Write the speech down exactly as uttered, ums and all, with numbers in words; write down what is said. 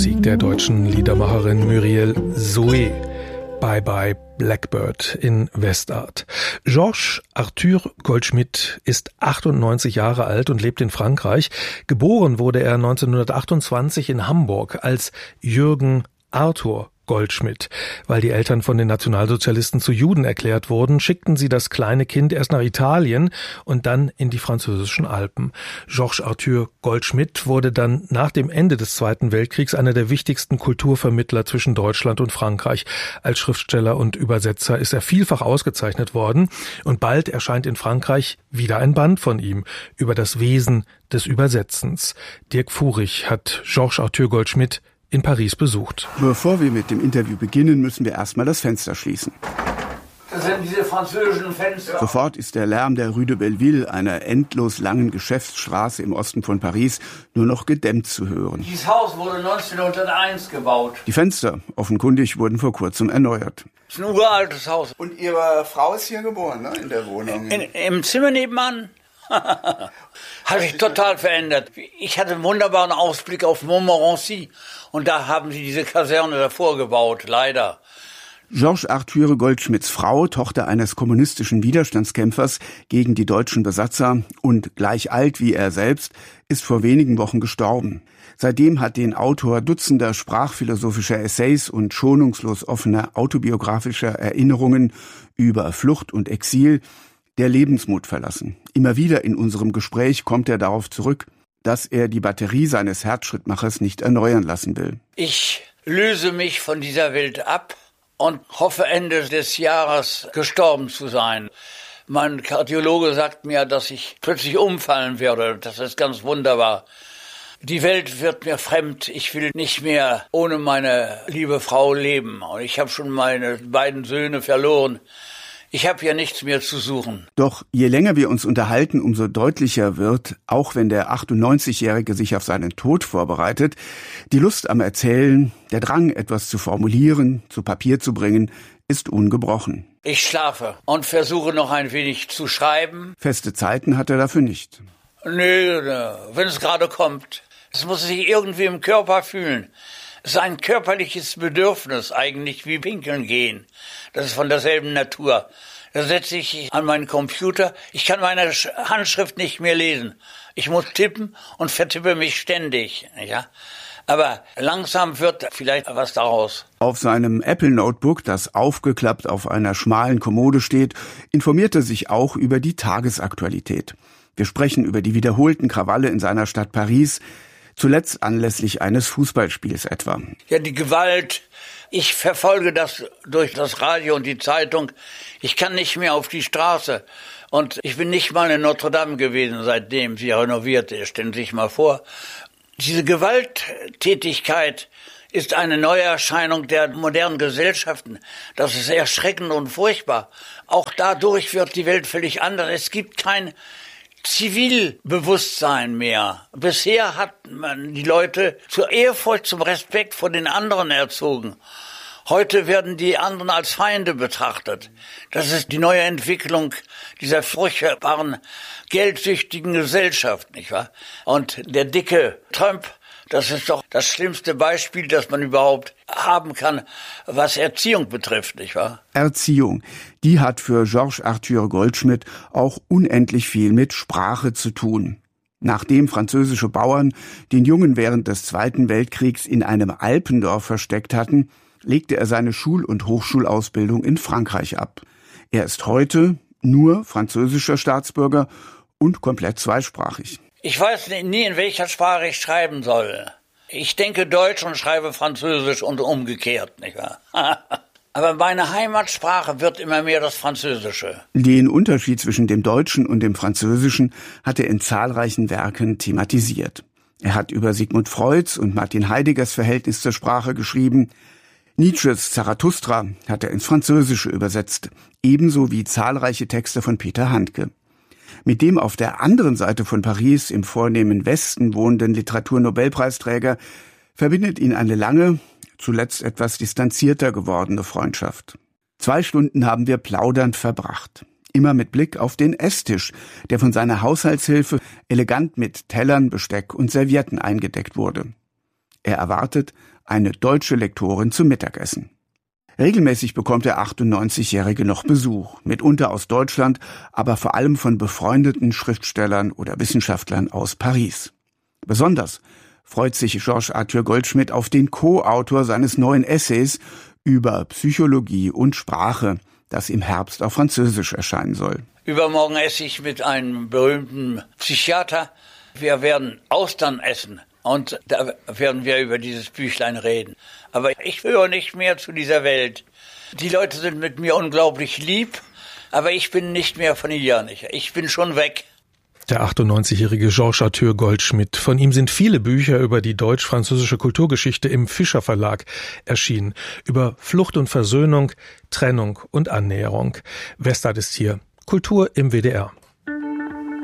Musik der deutschen Liedermacherin Muriel Zoé. Bye Bye Blackbird in Westart. Georges Arthur Goldschmidt ist achtundneunzig Jahre alt und lebt in Frankreich. Geboren wurde er neunzehnhundertachtundzwanzig in Hamburg als Jürgen Arthur Goldschmidt. Weil die Eltern von den Nationalsozialisten zu Juden erklärt wurden, schickten sie das kleine Kind erst nach Italien und dann in die französischen Alpen. Georges Arthur Goldschmidt wurde dann nach dem Ende des Zweiten Weltkriegs einer der wichtigsten Kulturvermittler zwischen Deutschland und Frankreich. Als Schriftsteller und Übersetzer ist er vielfach ausgezeichnet worden und bald erscheint in Frankreich wieder ein Band von ihm über das Wesen des Übersetzens. Dirk Furich hat Georges Arthur Goldschmidt in Paris besucht. Bevor wir mit dem Interview beginnen, müssen wir erstmal das Fenster schließen. Das sind diese französischen Fenster. Sofort ist der Lärm der Rue de Belleville, einer endlos langen Geschäftsstraße im Osten von Paris, nur noch gedämmt zu hören. Dieses Haus wurde neunzehnhunderteins gebaut. Die Fenster, offenkundig, wurden vor kurzem erneuert. Das ist ein uraltes Haus. Und Ihre Frau ist hier geboren, ne? In der Wohnung? In, Im Zimmer nebenan. Hat sich total verändert. Ich hatte einen wunderbaren Ausblick auf Montmorency und da haben sie diese Kaserne davor gebaut, leider. Georges Arthur Goldschmidts Frau, Tochter eines kommunistischen Widerstandskämpfers gegen die deutschen Besatzer und gleich alt wie er selbst, ist vor wenigen Wochen gestorben. Seitdem hat den Autor dutzender sprachphilosophischer Essays und schonungslos offener autobiografischer Erinnerungen über Flucht und Exil der Lebensmut verlassen. Immer wieder in unserem Gespräch kommt er darauf zurück, dass er die Batterie seines Herzschrittmachers nicht erneuern lassen will. Ich löse mich von dieser Welt ab und hoffe Ende des Jahres gestorben zu sein. Mein Kardiologe sagt mir, dass ich plötzlich umfallen werde. Das ist ganz wunderbar. Die Welt wird mir fremd. Ich will nicht mehr ohne meine liebe Frau leben. Und ich habe schon meine beiden Söhne verloren. Ich habe hier nichts mehr zu suchen. Doch je länger wir uns unterhalten, umso deutlicher wird, auch wenn der achtundneunzigjährige sich auf seinen Tod vorbereitet, die Lust am Erzählen, der Drang, etwas zu formulieren, zu Papier zu bringen, ist ungebrochen. Ich schlafe und versuche noch ein wenig zu schreiben. Feste Zeiten hat er dafür nicht. Nö, wenn es gerade kommt. Es muss sich irgendwie im Körper fühlen. Es ist ein körperliches Bedürfnis, eigentlich wie pinkeln gehen. Das ist von derselben Natur. Da setze ich an meinen Computer. Ich kann meine Handschrift nicht mehr lesen. Ich muss tippen und vertippe mich ständig. Ja? Aber langsam wird vielleicht was daraus. Auf seinem Apple Notebook, das aufgeklappt auf einer schmalen Kommode steht, informiert er sich auch über die Tagesaktualität. Wir sprechen über die wiederholten Krawalle in seiner Stadt Paris, zuletzt anlässlich eines Fußballspiels etwa. Ja, die Gewalt. Ich verfolge das durch das Radio und die Zeitung. Ich kann nicht mehr auf die Straße. Und ich bin nicht mal in Notre Dame gewesen, seitdem sie renoviert ist. Stellen Sie sich mal vor. Diese Gewalttätigkeit ist eine Neuerscheinung der modernen Gesellschaften. Das ist erschreckend und furchtbar. Auch dadurch wird die Welt völlig anders. Es gibt kein Zivilbewusstsein mehr. Bisher hat man die Leute zur Ehrfurcht, zum Respekt vor den anderen erzogen. Heute werden die anderen als Feinde betrachtet. Das ist die neue Entwicklung dieser furchtbaren, geldsüchtigen Gesellschaft, nicht wahr? Und der dicke Trump, das ist doch das schlimmste Beispiel, das man überhaupt haben kann, was Erziehung betrifft, nicht wahr? Erziehung, die hat für Georges Arthur Goldschmidt auch unendlich viel mit Sprache zu tun. Nachdem französische Bauern den Jungen während des Zweiten Weltkriegs in einem Alpendorf versteckt hatten, legte er seine Schul- und Hochschulausbildung in Frankreich ab. Er ist heute nur französischer Staatsbürger und komplett zweisprachig. Ich weiß nie, in welcher Sprache ich schreiben soll. Ich denke Deutsch und schreibe Französisch und umgekehrt, nicht wahr? Aber meine Heimatsprache wird immer mehr das Französische. Den Unterschied zwischen dem Deutschen und dem Französischen hat er in zahlreichen Werken thematisiert. Er hat über Sigmund Freuds und Martin Heideggers Verhältnis zur Sprache geschrieben. Nietzsches Zarathustra hat er ins Französische übersetzt, ebenso wie zahlreiche Texte von Peter Handke. Mit dem auf der anderen Seite von Paris im vornehmen Westen wohnenden Literaturnobelpreisträger verbindet ihn eine lange, zuletzt etwas distanzierter gewordene Freundschaft. Zwei Stunden haben wir plaudernd verbracht, immer mit Blick auf den Esstisch, der von seiner Haushaltshilfe elegant mit Tellern, Besteck und Servietten eingedeckt wurde. Er erwartet eine deutsche Lektorin zum Mittagessen. Regelmäßig bekommt der achtundneunzigjährige noch Besuch, mitunter aus Deutschland, aber vor allem von befreundeten Schriftstellern oder Wissenschaftlern aus Paris. Besonders freut sich Georges Arthur Goldschmidt auf den Co-Autor seines neuen Essays über Psychologie und Sprache, das im Herbst auf Französisch erscheinen soll. Übermorgen esse ich mit einem berühmten Psychiater. Wir werden Austern essen. Und da werden wir über dieses Büchlein reden. Aber ich gehöre nicht mehr zu dieser Welt. Die Leute sind mit mir unglaublich lieb, aber ich bin nicht mehr von ihr. Ich bin schon weg. Der achtundneunzigjährige Georges Arthur Goldschmidt. Von ihm sind viele Bücher über die deutsch-französische Kulturgeschichte im Fischer Verlag erschienen. Über Flucht und Versöhnung, Trennung und Annäherung. Westart ist hier. Kultur im W D R.